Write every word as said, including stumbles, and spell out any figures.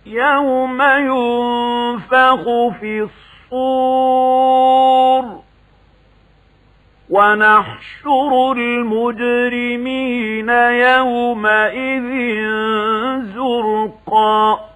يوم ينفخ في الصور ونحشر المجرمين يومئذ زرقا